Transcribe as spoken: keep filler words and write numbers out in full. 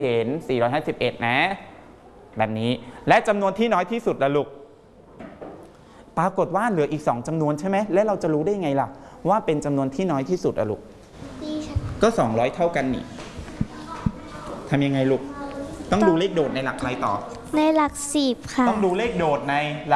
เห็นสี่ร้อยห้าสิบเอ็ดนะแบบนี้และจำนวนที่น้อยที่สุดละลูกปรากฏว่าเหลืออีกสองจำนวนใช่ไหมและเราจะรู้ได้ไงล่ะว่าเป็นจำนวนที่น้อยที่สุดอะลูกก็สองร้อยเท่ากันนี่ทำยังไงลูกต้องดูเลขโดดในหลักอะไรต่อในหลักสิบค่ะต้องดูเลขโดดใน